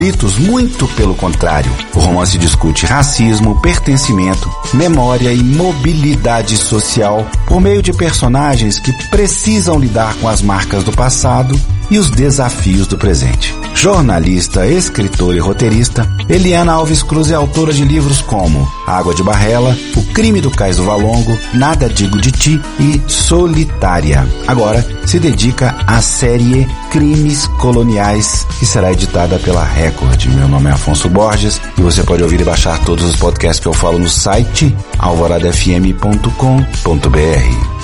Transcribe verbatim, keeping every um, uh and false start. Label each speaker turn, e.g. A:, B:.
A: Muito pelo contrário, o romance discute racismo, pertencimento, memória e mobilidade social por meio de personagens que precisam lidar com as marcas do passado e os desafios do presente. Jornalista, escritora e roteirista, Eliana Alves Cruz é autora de livros como Água de Barrela, O Crime do Cais do Valongo, Nada Digo de Ti e Solitária. Agora se dedica à série Crimes Coloniais, que será editada pela Record. Meu nome é Afonso Borges e você pode ouvir e baixar todos os podcasts que eu falo no site alvorada f m ponto com ponto b r.